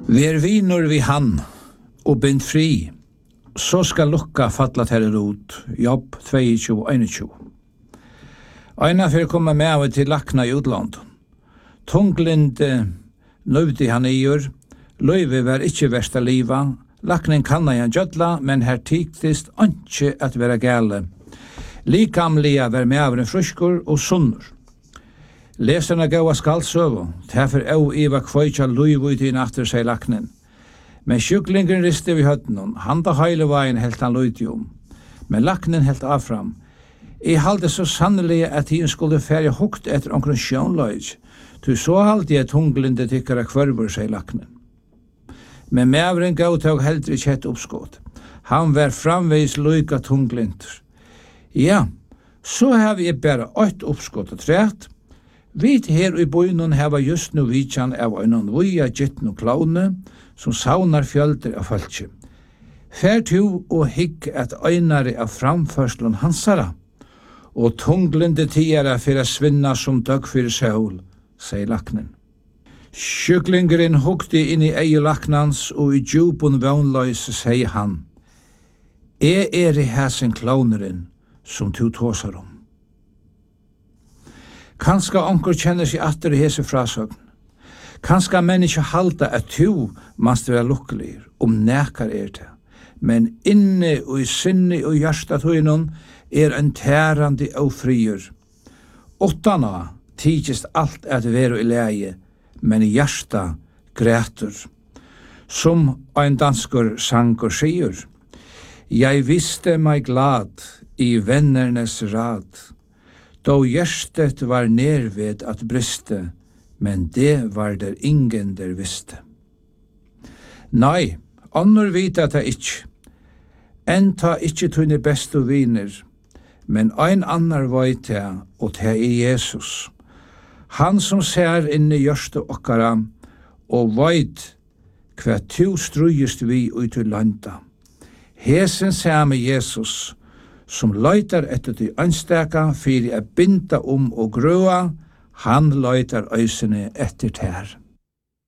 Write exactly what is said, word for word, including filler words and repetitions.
Ver vinor vi han og bind fri, så skal lukka falla til rot. Jobb tjueto einogtjúgu. Eina fyrir koma med til lakna i utland. Tunglinde nøvdi han iur, løyvi var ikkje versta liva, laknen kanna han gjødla, men her tiktist ikkje at vera gale. Likamlia var med fruskur og sunnur. Lesarna gaua skaldsøvo, derfor au iva kveitja luivuit i natter, seg laknen. Men sjuklingen riste vi høttenon, handa heile veien helt han luiti om. Men laknen helt affram. I halde så sannelig at hien skulle færja hukt etter omkring sjønløyj, tu så halde jeg tunglinde tykkara kvørvur, seg laknen. Men mævren gav tog heldre kjett oppskått. Han var framveis luika tunglinter. Ja, så har vi bare ått oppskått og trætt. Vi her i bøynen hava just nu vidtjan av øynon vuja gittn og klaune, som saunar fjölder av fölkje. Fær tu og higg at øynare av framførslun hansara, og tunglinde tiara fyrir svinna som døgg fyrir sæul, sier laknen. Sjuklingeren hugti inn i eie laknans, og i djupun vånløys sier han, «Jeg er i hæsen klauneren som tu tåsar om». Kanska onkur kjenner seg atter i hese frasøgn. Kanska menneske halda at tu mast vera lukkelig om nekar er det. Men inne og i sinne og hjärsta tøynon er en tærande og frier. Åttana tidist alt at vera i leie, men i hjärsta grætur. Som ein danskur sangur sier, «Jeg visste meg glad i vennernes rad, då hjertet var nerved at briste, men det var der ingen der visste». Nei, annor vita ta ikkje. Enn ta ikkje tunne bestu viner, men ein annar veit ta, og ta er Jesus. Han som ser inn i hjørste okkara, og veit hva tu strujist vi ut i landa. Hesen same Jesus, som løytar etter de ansteka fyrir a binda om og grøa, han løytar øysene etter tær.